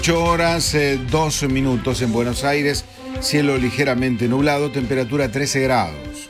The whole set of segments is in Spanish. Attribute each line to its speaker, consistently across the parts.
Speaker 1: 8 horas, 2 minutos en Buenos Aires, cielo ligeramente nublado, temperatura 13 grados.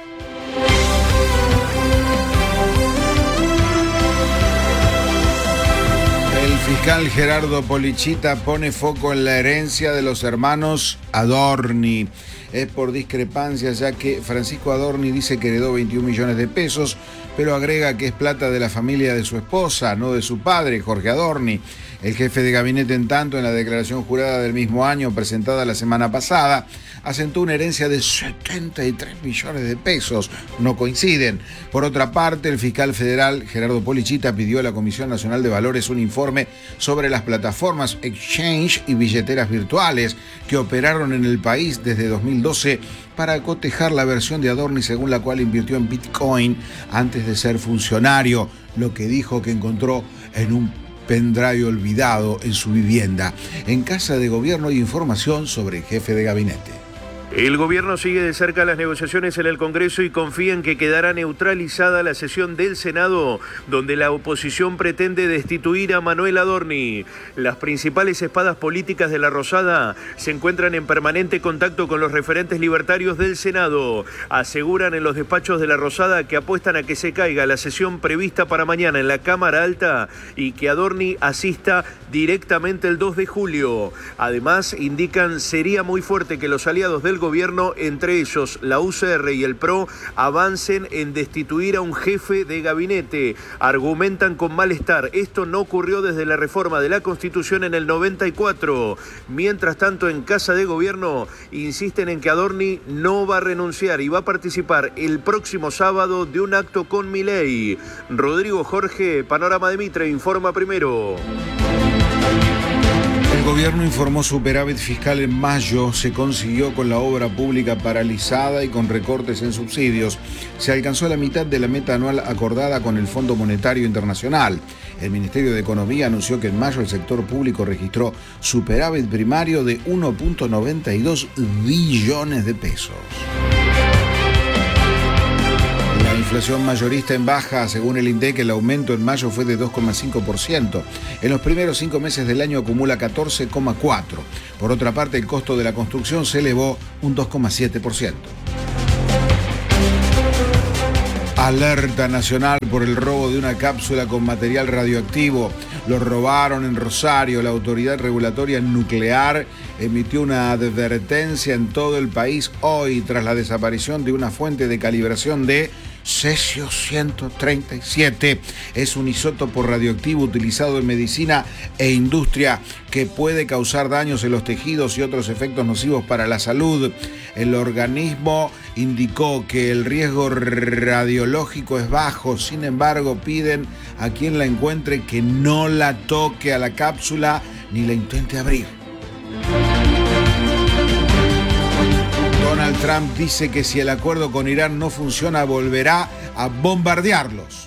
Speaker 1: El fiscal Gerardo Polichita pone foco en la herencia de los hermanos Adorni. Es por discrepancia, ya que Francisco Adorni dice que heredó 21 millones de pesos, pero agrega que es plata de la familia de su esposa, no de su padre, Jorge Adorni. El jefe de gabinete, en tanto, en la declaración jurada del mismo año, presentada la semana pasada, asentó una herencia de 73 millones de pesos. No coinciden. Por otra parte, el fiscal federal Gerardo Polichita pidió a la Comisión Nacional de Valores un informe sobre las plataformas exchange y billeteras virtuales que operaron en el país desde 2012 para cotejar la versión de Adorni según la cual invirtió en Bitcoin antes de ser funcionario, lo que dijo que encontró en un pendrive olvidado en su vivienda. En Casa de Gobierno hay información sobre el jefe de gabinete.
Speaker 2: El gobierno sigue de cerca las negociaciones en el Congreso y confía en que quedará neutralizada la sesión del Senado, donde la oposición pretende destituir a Manuel Adorni. Las principales espadas políticas de la Rosada se encuentran en permanente contacto con los referentes libertarios del Senado. Aseguran en los despachos de la Rosada que apuestan a que se caiga la sesión prevista para mañana en la Cámara Alta y que Adorni asista directamente el 2 de julio. Además, indican sería muy fuerte que los aliados del gobierno, entre ellos la UCR y el PRO, avancen en destituir a un jefe de gabinete. Argumentan con malestar. Esto no ocurrió desde la reforma de la Constitución en el 94. Mientras tanto, en Casa de Gobierno insisten en que Adorni no va a renunciar y va a participar el próximo sábado de un acto con Milei. Rodrigo Jorge, Panorama de Mitre, informa primero.
Speaker 1: El gobierno informó superávit fiscal en mayo, se consiguió con la obra pública paralizada y con recortes en subsidios. Se alcanzó la mitad de la meta anual acordada con el Fondo Monetario Internacional. El Ministerio de Economía anunció que en mayo el sector público registró superávit primario de 1.92 billones de pesos. La inflación mayorista en baja, según el INDEC, el aumento en mayo fue de 2,5%. En los primeros 5 meses del año acumula 14,4%. Por otra parte, el costo de la construcción se elevó un 2,7%. Alerta nacional por el robo de una cápsula con material radioactivo. Lo robaron en Rosario. La Autoridad Regulatoria Nuclear emitió una advertencia en todo el país hoy tras la desaparición de una fuente de calibración de cesio-137. Es un isótopo radioactivo utilizado en medicina e industria que puede causar daños en los tejidos y otros efectos nocivos para la salud. El organismo indicó que el riesgo radiológico es bajo, sin embargo piden a quien la encuentre que no la toque a la cápsula ni la intente abrir. Donald Trump dice que si el acuerdo con Irán no funciona, volverá a bombardearlos.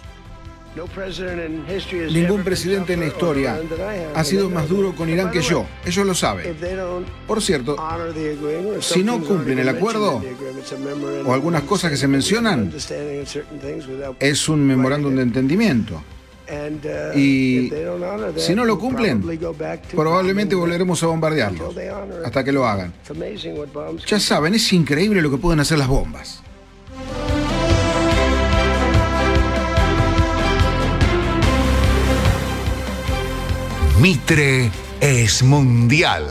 Speaker 1: Ningún presidente en la historia ha sido más duro con Irán que yo. Ellos lo saben. Por cierto, si no cumplen el acuerdo o algunas cosas que se mencionan, es un memorándum de entendimiento. Y si no lo cumplen, probablemente volveremos a bombardearlos hasta que lo hagan. Ya saben, es increíble lo que pueden hacer las bombas.
Speaker 3: Mitre es mundial.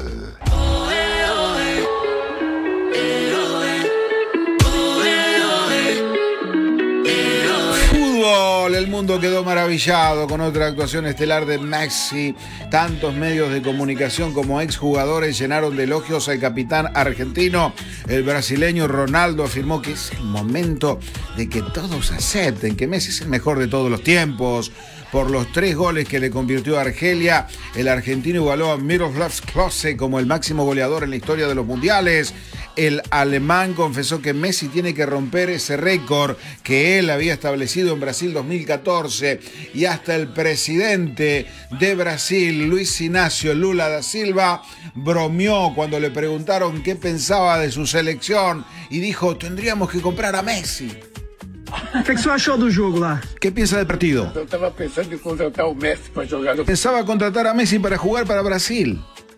Speaker 1: El mundo quedó maravillado con otra actuación estelar de Messi. Tantos medios de comunicación como exjugadores llenaron de elogios al capitán argentino. El brasileño Ronaldo afirmó que es el momento de que todos acepten que Messi es el mejor de todos los tiempos. Por los 3 goles que le convirtió a Argelia, el argentino igualó a Miroslav Klose como el máximo goleador en la historia de los mundiales. El alemán confesó que Messi tiene que romper ese récord que él había establecido en Brasil 2014 y hasta el presidente de Brasil, Luis Inácio Lula da Silva, bromeó cuando le preguntaron qué pensaba de su selección y dijo: tendríamos que comprar a Messi.
Speaker 4: O que você achou do jogo lá?
Speaker 1: ¿Qué piensa del partido?
Speaker 5: Eu estava pensando em contratar o Messi para jogar no...
Speaker 1: Pensaba contratar a Messi para jugar para Brasil.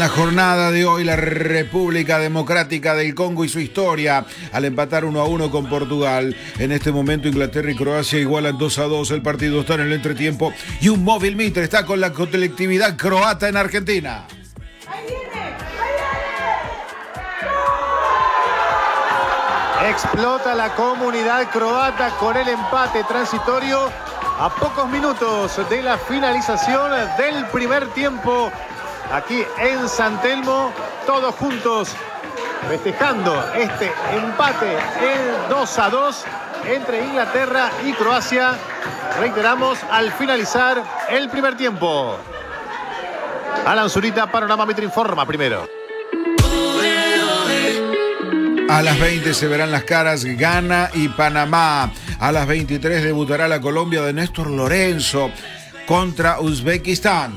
Speaker 1: la jornada de hoy, la República Democrática del Congo y su historia al empatar 1-1 con Portugal. En este momento Inglaterra y Croacia igualan 2-2. El partido está en el entretiempo y un móvil Mitre está con la colectividad croata en Argentina.
Speaker 5: Explota la comunidad croata con el empate transitorio a pocos minutos de la finalización del primer tiempo. Aquí en San Telmo, todos juntos festejando este empate en 2-2 entre Inglaterra y Croacia. Reiteramos, al finalizar el primer tiempo. Alan Zurita, Panorama Mitre informa primero.
Speaker 1: A las 20 se verán las caras Ghana y Panamá. A las 23 debutará la Colombia de Néstor Lorenzo contra Uzbekistán.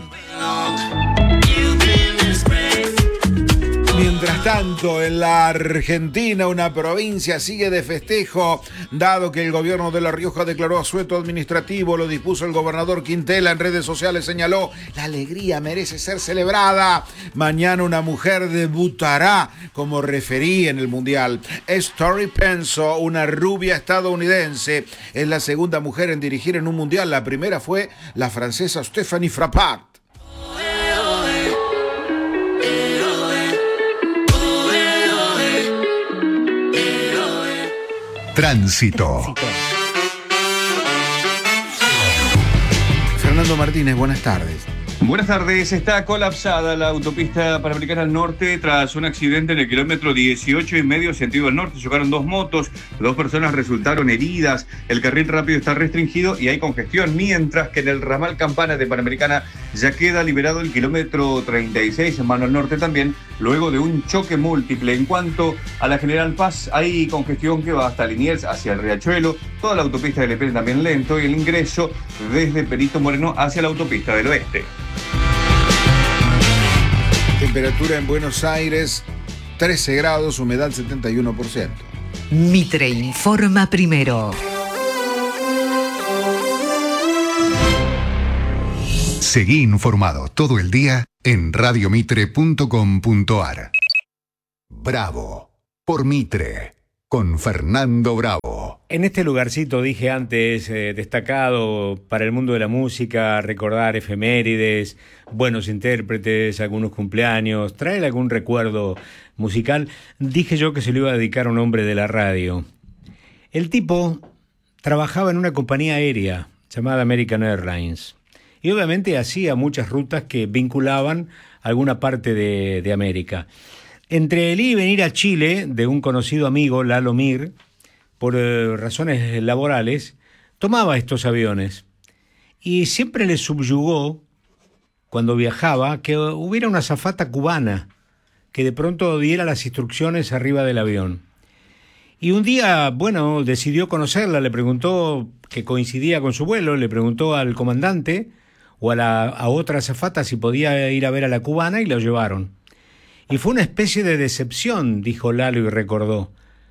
Speaker 1: Mientras tanto, en la Argentina, una provincia sigue de festejo, dado que el gobierno de La Rioja declaró asueto administrativo, lo dispuso el gobernador Quintela en redes sociales, señaló: la alegría merece ser celebrada. Mañana una mujer debutará como referí en el Mundial. Story Penso, una rubia estadounidense, es la segunda mujer en dirigir en un Mundial. La primera fue la francesa Stéphanie Frappart.
Speaker 3: Tránsito.
Speaker 1: Fernando Martínez, buenas tardes.
Speaker 6: Buenas tardes. Está colapsada la autopista Panamericana al norte tras un accidente en el kilómetro 18,5 sentido al norte. Chocaron dos motos, 2 personas resultaron heridas, el carril rápido está restringido y hay congestión, mientras que en el ramal Campana de Panamericana ya queda liberado el kilómetro 36 en mano al norte también, luego de un choque múltiple. En cuanto a la General Paz, hay congestión que va hasta Liniers hacia el Riachuelo, toda la autopista del EP también lento, y el ingreso desde Perito Moreno hacia la autopista del oeste.
Speaker 1: Temperatura en Buenos Aires, 13 grados, humedad 71%.
Speaker 7: Mitre informa primero.
Speaker 3: Seguí informado todo el día en radiomitre.com.ar. Bravo por Mitre, con Fernando Bravo.
Speaker 8: En este lugarcito, dije antes, destacado para el mundo de la música, recordar efemérides, buenos intérpretes, algunos cumpleaños, traer algún recuerdo musical, dije yo que se lo iba a dedicar a un hombre de la radio. El tipo trabajaba en una compañía aérea llamada American Airlines y obviamente hacía muchas rutas que vinculaban alguna parte de América. Entre el ir y venir a Chile de un conocido amigo, Lalo Mir, por razones laborales, tomaba estos aviones. Y siempre le subyugó, cuando viajaba, que hubiera una azafata cubana que de pronto diera las instrucciones arriba del avión. Y un día, decidió conocerla, le preguntó, que coincidía con su vuelo, le preguntó al comandante o a otra azafata si podía ir a ver a la cubana y lo llevaron. Y fue una especie de decepción, dijo Lalo y recordó.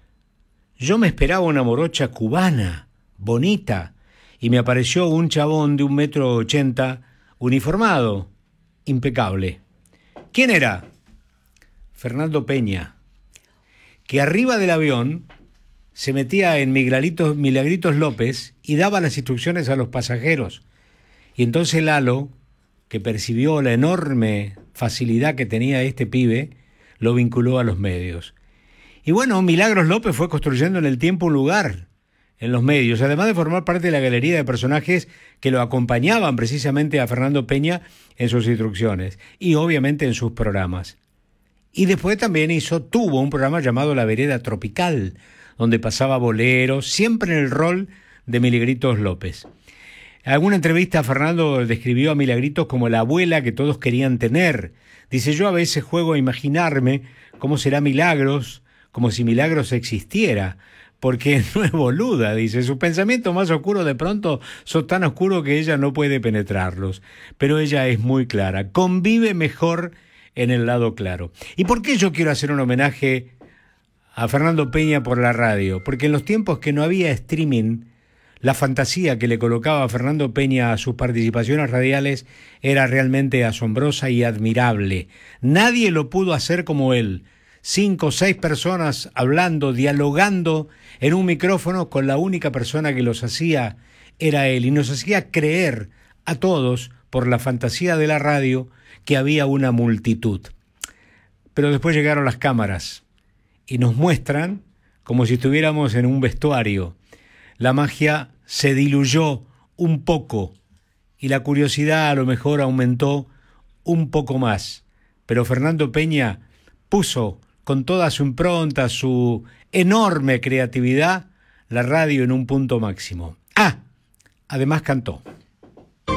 Speaker 8: Yo me esperaba una morocha cubana, bonita, y me apareció un chabón de 1,80 m, uniformado, impecable. ¿Quién era? Fernando Peña, que arriba del avión se metía en Milagritos López y daba las instrucciones a los pasajeros. Y entonces Lalo, que percibió la enorme facilidad que tenía este pibe, lo vinculó a los medios. Y Milagros López fue construyendo en el tiempo un lugar en los medios, además de formar parte de la galería de personajes que lo acompañaban precisamente a Fernando Peña en sus instrucciones y obviamente en sus programas. Y después también tuvo un programa llamado La Vereda Tropical, donde pasaba boleros, siempre en el rol de Milagritos López. En alguna entrevista Fernando describió a Milagritos como la abuela que todos querían tener. Dice: yo a veces juego a imaginarme cómo será Milagros, como si Milagros existiera, porque no es boluda, dice. Sus pensamientos más oscuros de pronto son tan oscuros que ella no puede penetrarlos. Pero ella es muy clara, convive mejor en el lado claro. ¿Y por qué yo quiero hacer un homenaje a Fernando Peña por la radio? Porque en los tiempos que no había streaming, La fantasía que le colocaba Fernando Peña a sus participaciones radiales era realmente asombrosa y admirable. Nadie lo pudo hacer como él. 5 o 6 personas hablando, dialogando en un micrófono con la única persona que los hacía era él, y nos hacía creer a todos, por la fantasía de la radio, que había una multitud. Pero después llegaron las cámaras y nos muestran como si estuviéramos en un vestuario. La magia se diluyó un poco y la curiosidad a lo mejor aumentó un poco más. Pero Fernando Peña puso con toda su impronta, su enorme creatividad, la radio en un punto máximo. Además cantó.